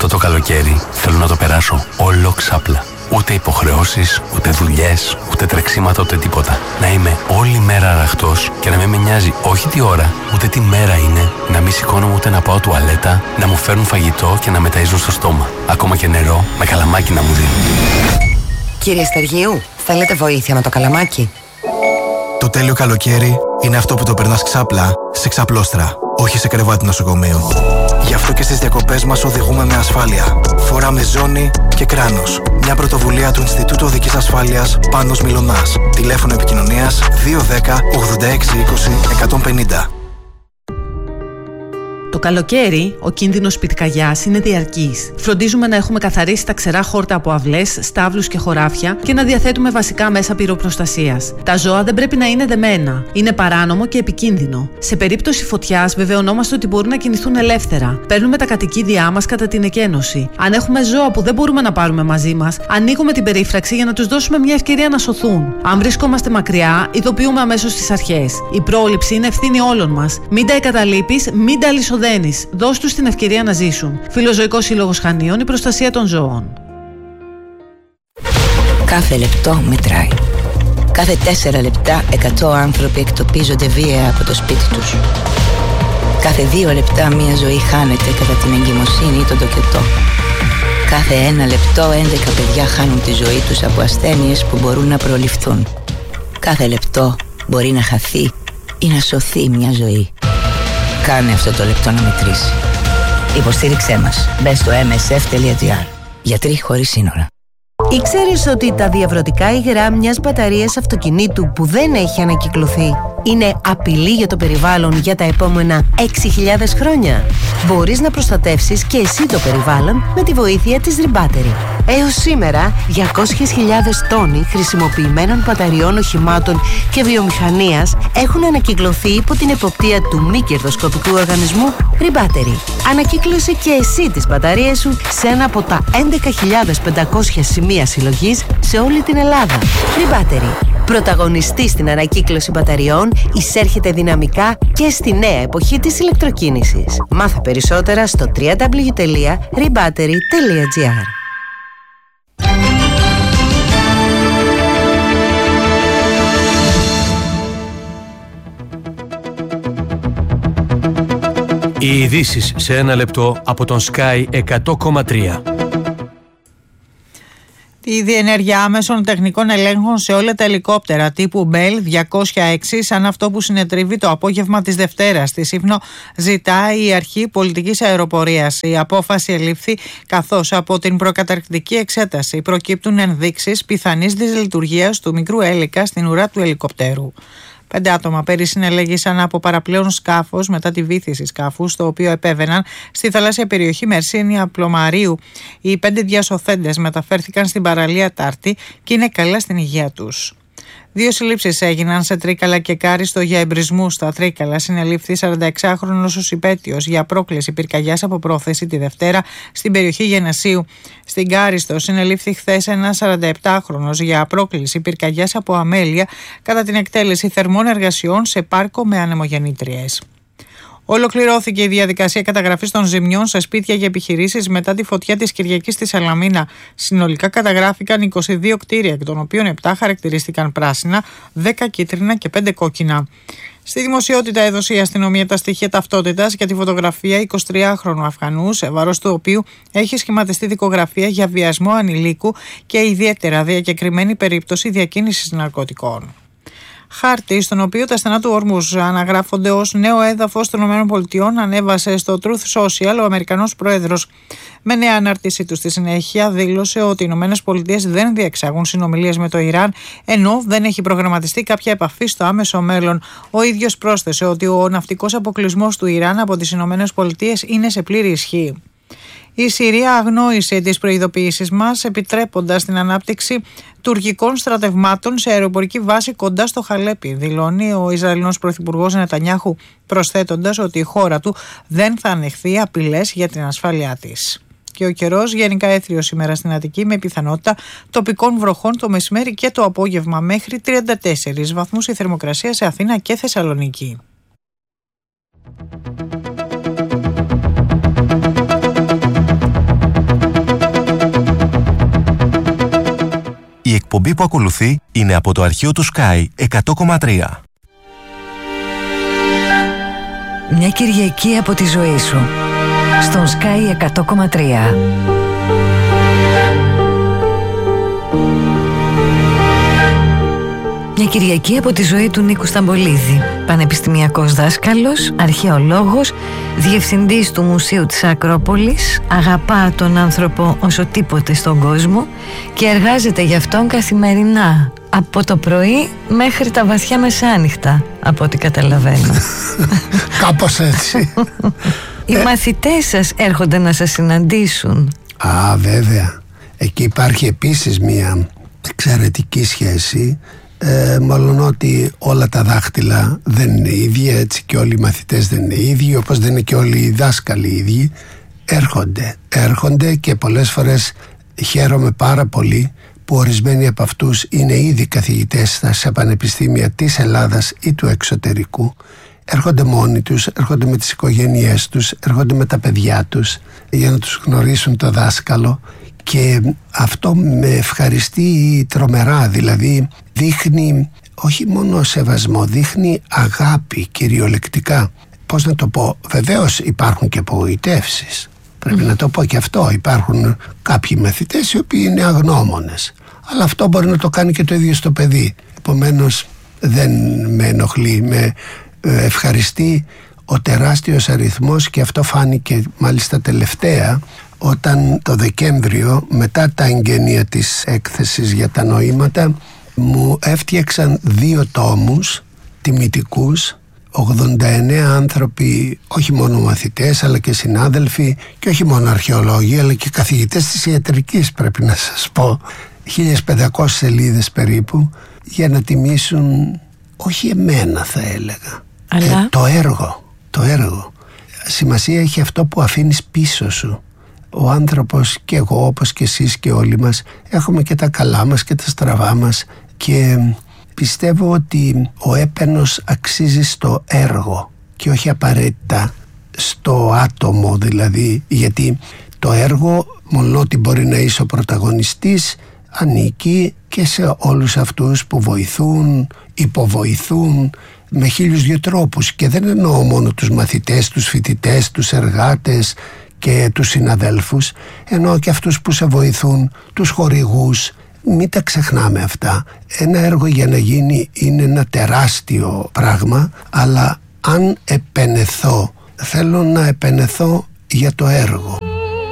Αυτό το καλοκαίρι θέλω να το περάσω όλο ξάπλα. Ούτε υποχρεώσεις, ούτε δουλειές, ούτε τρεξίματα, ούτε τίποτα. Να είμαι όλη μέρα αραχτός και να μην με νοιάζει όχι τι ώρα, ούτε τι μέρα είναι, να μην σηκώνομαι ούτε να πάω τουαλέτα, να μου φέρνουν φαγητό και να με ταΐζουν στο στόμα. Ακόμα και νερό με καλαμάκι να μου δίνουν. Κύριε Στεργίου, θέλετε βοήθεια με το καλαμάκι? Το τέλειο καλοκαίρι είναι αυτό που το περνάς ξάπλα σε ξαπλώστρα, όχι σε κρεβάτι νοσοκομείου. Γι' αυτό και στις διακοπές μας οδηγούμε με ασφάλεια. Φοράμε ζώνη και κράνος. Μια πρωτοβουλία του Ινστιτούτου Οδικής Ασφάλειας Πάνος Μιλωνάς. Τηλέφωνο επικοινωνίας 210 86 20 150. Το καλοκαίρι, ο κίνδυνος πυρκαγιάς είναι διαρκής. Φροντίζουμε να έχουμε καθαρίσει τα ξερά χόρτα από αυλές, στάβλους και χωράφια και να διαθέτουμε βασικά μέσα πυροπροστασίας. Τα ζώα δεν πρέπει να είναι δεμένα. Είναι παράνομο και επικίνδυνο. Σε περίπτωση φωτιάς, βεβαιωνόμαστε ότι μπορούν να κινηθούν ελεύθερα. Παίρνουμε τα κατοικίδια μας κατά την εκένωση. Αν έχουμε ζώα που δεν μπορούμε να πάρουμε μαζί μας, ανοίγουμε την περίφραξη για να τους δώσουμε μια ευκαιρία να σωθούν. Αν βρισκόμαστε μακριά, ειδοποιούμε αμέσως τις αρχές. Η πρόληψη είναι ευθύνη όλων μας. Μην τα εγκαταλείπεις, μην τα αλυσοδένεις. Δώσ' τους την ευκαιρία να ζήσουν. Φιλοζωικός Σύλλογος Χανίων, η προστασία των ζώων. Κάθε λεπτό μετράει. Κάθε 4 λεπτά 100 άνθρωποι εκτοπίζονται βία από το σπίτι τους. Κάθε 2 λεπτά μια ζωή χάνεται κατά την εγκυμοσύνη ή τον τοκετό. Κάθε 1 λεπτό 11 παιδιά χάνουν τη ζωή τους από ασθένειες που μπορούν να προληφθούν. Κάθε λεπτό μπορεί να χαθεί ή να σωθεί μια ζωή. Κάνε αυτό το λεπτό να μετρήσει. Υποστήριξέ μας. Μπες στο msf.gr. Γιατροί χωρίς σύνορα. Ήξερες ότι τα διαβρωτικά υγρά μιας μπαταρίας αυτοκινήτου που δεν έχει ανακυκλωθεί είναι απειλή για το περιβάλλον για τα επόμενα 6.000 χρόνια? Μπορείς να προστατεύσεις και εσύ το περιβάλλον με τη βοήθεια της Rebattery. Έως σήμερα, 200.000 τόνοι χρησιμοποιημένων μπαταριών οχημάτων και βιομηχανίας έχουν ανακυκλωθεί υπό την εποπτεία του μη κερδοσκοπικού οργανισμού Rebattery. Ανακύκλωσε και εσύ τις μπαταρίες σου σε ένα από τα 11.500 σημεία συλλογής σε όλη την Ελλάδα. Rebattery. Πρωταγωνιστή στην ανακύκλωση μπαταριών, εισέρχεται δυναμικά και στη νέα εποχή της ηλεκτροκίνησης. Μάθε περισσότερα στο www.rebattery.gr. Οι ειδήσεις σε ένα λεπτό από τον Sky 100,3. Η διενέργεια άμεσων τεχνικών ελέγχων σε όλα τα ελικόπτερα τύπου Bell 206, σαν αυτό που συνετρίβει το απόγευμα της Δευτέρας στη Σύφνο, ζητάει η Αρχή Πολιτικής Αεροπορίας. Η απόφαση ελήφθη καθώς από την προκαταρκτική εξέταση προκύπτουν ενδείξεις πιθανής δυσλειτουργίας του μικρού έλικα στην ουρά του ελικοπτέρου. 5 άτομα πέρυσι συνελέγησαν από παραπλέον σκάφος μετά τη βύθιση σκάφους, στο οποίο επέβαιναν στη θαλάσσια περιοχή Μερσίνια Πλωμαρίου. Οι 5 διασωθέντες μεταφέρθηκαν στην παραλία Τάρτη και είναι καλά στην υγεία τους. 2 συλλήψεις έγιναν σε Τρίκαλα και Κάριστο για εμπρισμού. Στα Τρίκαλα συνελήφθη 46χρονος ως υπέτειος για πρόκληση πυρκαγιάς από πρόθεση τη Δευτέρα στην περιοχή Γενεσίου. Στην Κάριστο συνελήφθη χθες ένας 47χρονος για πρόκληση πυρκαγιάς από αμέλεια κατά την εκτέλεση θερμών εργασιών σε πάρκο με ανεμογεννήτριες. Ολοκληρώθηκε η διαδικασία καταγραφής των ζημιών σε σπίτια και επιχειρήσεις μετά τη φωτιά της Κυριακής στη Σαλαμίνα. Συνολικά καταγράφηκαν 22 κτίρια, εκ των οποίων 7 χαρακτηρίστηκαν πράσινα, 10 κίτρινα και 5 κόκκινα. Στη δημοσιότητα έδωσε η αστυνομία τα στοιχεία ταυτότητας για τη φωτογραφία 23χρονου Αφγανού, σε βάρος του οποίου έχει σχηματιστεί δικογραφία για βιασμό ανηλίκου και ιδιαίτερα διακεκριμένη περίπτωση διακίνησης ναρκωτικών. Χάρτη, στον οποίο τα στενά του Ορμούζ αναγράφονται ως νέο έδαφος των ΗΠΑ, ανέβασε στο Truth Social ο Αμερικανός Πρόεδρος. Με νέα ανάρτησή του στη συνέχεια δήλωσε ότι οι ΗΠΑ δεν διεξάγουν συνομιλίες με το Ιράν, ενώ δεν έχει προγραμματιστεί κάποια επαφή στο άμεσο μέλλον. Ο ίδιος πρόσθεσε ότι ο ναυτικός αποκλεισμός του Ιράν από τις ΗΠΑ είναι σε πλήρη ισχύ. Η Συρία αγνόησε τις προειδοποιήσεις μας, επιτρέποντας την ανάπτυξη τουρκικών στρατευμάτων σε αεροπορική βάση κοντά στο Χαλέπι, δηλώνει ο Ισραηλινός Πρωθυπουργός Νετανιάχου, προσθέτοντας ότι η χώρα του δεν θα ανεχθεί απειλές για την ασφάλειά της. Και ο καιρός γενικά έθριος σήμερα στην Αττική, με πιθανότητα τοπικών βροχών το μεσημέρι και το απόγευμα, μέχρι 34 βαθμούς η θερμοκρασία σε Αθήνα και Θεσσαλονίκη. εκπομπή που ακολουθεί είναι από το αρχείο του Sky 100,3. Μια Κυριακή από τη ζωή σου στον Sky 100,3. Μια Κυριακή από τη ζωή του Νίκου Σταμπολίδη, πανεπιστημιακός δάσκαλος, αρχαιολόγος, διευθυντής του Μουσείου της Ακρόπολης, αγαπά τον άνθρωπο όσο τίποτε στον κόσμο και εργάζεται γι' αυτόν καθημερινά, από το πρωί μέχρι τα βαθιά μεσάνυχτα, από ό,τι καταλαβαίνω. Κάπως έτσι. Οι μαθητές σας έρχονται να σας συναντήσουν? Βέβαια. Εκεί υπάρχει επίσης μια εξαιρετική σχέση. Μόλον ότι όλα τα δάχτυλα δεν είναι ίδια, έτσι και όλοι οι μαθητές δεν είναι ίδιοι, όπως δεν είναι και όλοι οι δάσκαλοι ίδιοι. Έρχονται και πολλές φορές χαίρομαι πάρα πολύ που ορισμένοι από αυτούς είναι ήδη καθηγητές σε πανεπιστήμια της Ελλάδας ή του εξωτερικού. Έρχονται μόνοι τους, έρχονται με τις οικογένειές τους, έρχονται με τα παιδιά τους για να τους γνωρίσουν το δάσκαλο. Και αυτό με ευχαριστεί τρομερά, δηλαδή δείχνει όχι μόνο σεβασμό, δείχνει αγάπη κυριολεκτικά. Πώς να το πω, βεβαίως υπάρχουν και απογοητεύσεις, πρέπει να το πω και αυτό. Υπάρχουν κάποιοι μαθητές οι οποίοι είναι αγνώμονες, αλλά αυτό μπορεί να το κάνει και το ίδιο στο παιδί. Επομένως δεν με ενοχλεί, με ευχαριστεί ο τεράστιος αριθμός, και αυτό φάνηκε μάλιστα τελευταία όταν το Δεκέμβριο, μετά τα εγγένεια της έκθεσης για τα νοήματα, μου έφτιαξαν 2 τόμους τιμητικούς, 89 άνθρωποι, όχι μόνο μαθητές αλλά και συνάδελφοι, και όχι μόνο αρχαιολόγοι αλλά και καθηγητές της ιατρικής, πρέπει να σας πω, 1500 σελίδες περίπου, για να τιμήσουν όχι εμένα θα έλεγα, αλλά το έργο. Σημασία έχει αυτό που αφήνεις πίσω σου. Ο άνθρωπος, και εγώ όπως και εσείς και όλοι μας, έχουμε και τα καλά μας και τα στραβά μας, και πιστεύω ότι ο έπαινος αξίζει στο έργο και όχι απαραίτητα στο άτομο, δηλαδή, γιατί το έργο, μόνο ότι μπορεί να είσαι ο πρωταγωνιστής, ανήκει και σε όλους αυτούς που βοηθούν, υποβοηθούν με 1002 τρόπους, και δεν εννοώ μόνο τους μαθητές, τους φοιτητές, τους εργάτες και τους συναδέλφους, εννοώ και αυτούς που σε βοηθούν, τους χορηγούς. Μην τα ξεχνάμε αυτά. Ένα έργο για να γίνει είναι ένα τεράστιο πράγμα, αλλά αν επενεθώ, θέλω να επενεθώ για το έργο.